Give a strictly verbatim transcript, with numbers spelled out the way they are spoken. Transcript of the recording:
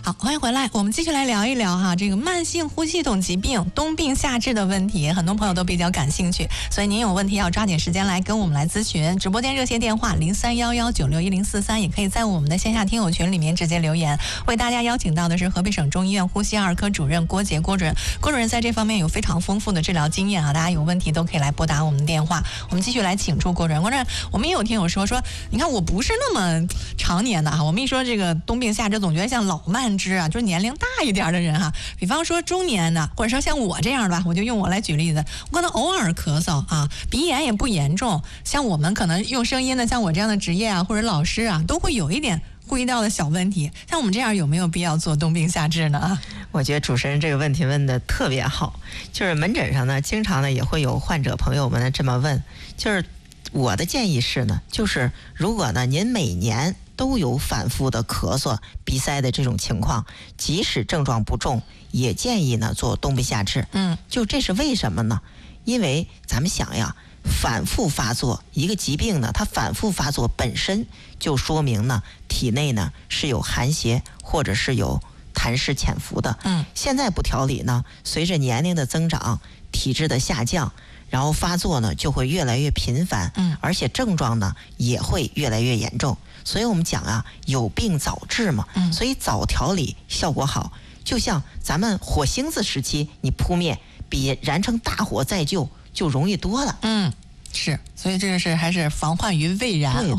好，欢迎回来，我们继续来聊一聊哈，这个慢性呼吸系统疾病冬病夏治的问题，很多朋友都比较感兴趣，所以您有问题要抓紧时间来跟我们来咨询。直播间热线电话零三幺幺九六一零四三，也可以在我们的线下听友群里面直接留言。为大家邀请到的是河北省中医院呼吸二科主任郭杰郭主任，郭主任在这方面有非常丰富的治疗经验啊，大家有问题都可以来拨打我们的电话。我们继续来请出郭主任。郭主任，我们也有听友说说，你看我不是那么常年的哈，我们一说这个冬病夏治，总觉得像老慢支啊，就是年龄大一点的人哈，比方说中年的，或者说像我这样的吧，我就用我来举例子，我可能偶尔咳嗽啊，鼻炎也不严重，像我们可能用声音的，像我这样的职业啊，或者老师啊，都会有一点呼吸道的小问题，像我们这样有没有必要做冬病夏治呢？ 我觉得主持人这个问题问的特别好，就是门诊上呢，经常呢也会有患者朋友们呢这么问，就是我的建议是呢，就是如果呢您每年都有反复的咳嗽、鼻塞的这种情况，即使症状不重，也建议呢做冬病夏治。 嗯， 就这是为什么呢？因为咱们想呀，反复发作一个疾病呢，它反复发作本身就说明呢，体内呢是有寒邪或者是有痰湿潜伏的。 嗯， 现在不调理呢，随着年龄的增长，体质的下降，然后发作呢就会越来越频繁。 嗯， 而且症状呢也会越来越严重。所以我们讲啊，有病早治嘛。 嗯， 所以早调理效果好。就像咱们火星子时期，你扑灭比燃成大火再救就容易多了。 嗯，是，所以这个是还是防患于未然。